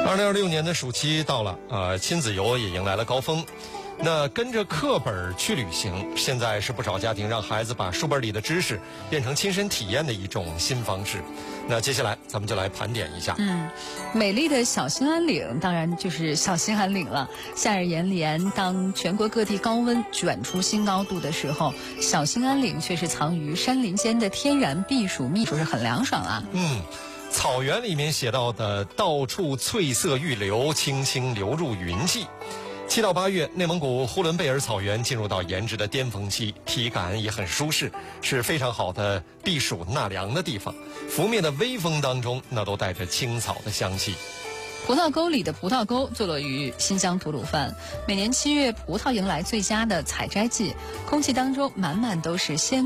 2026年的暑期到了，亲子游也迎来了高峰。那跟着课本去旅行，现在是不少家庭让孩子把书本里的知识变成亲身体验的一种新方式。那接下来咱们就来盘点一下。 美丽的小兴安岭当然就是小兴安岭了。夏日炎炎，当全国各地高温卷出新高度的时候，小兴安岭却是藏于山林间的天然避暑秘术，是很凉爽啊。 草原里面写到的到处翠色欲流，轻轻流入云际。7到8月，内蒙古呼伦贝尔草原进入到颜值的巅峰期，体感也很舒适，是非常好的避暑纳凉的地方。拂面的微风当中，那都带着青草的香气。 葡萄沟里的葡萄沟坐落于新疆吐鲁番，每年7月葡萄迎来最佳的采摘季，空气当中满满都是鲜